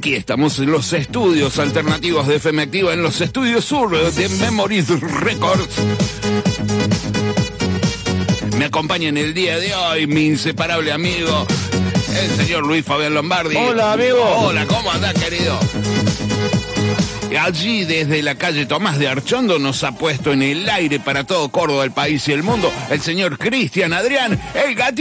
Aquí estamos en los estudios alternativos de FM Activa, en los estudios sur de Memories Records. Me acompaña en el día de hoy mi inseparable amigo, el señor Luis Fabián Lombardi. Hola, amigo. Hola, ¿cómo andás, querido? Allí, desde la calle Tomás de Archondo, nos ha puesto en el aire para todo Córdoba, el país y el mundo, el señor Cristian Adrián, el gatito.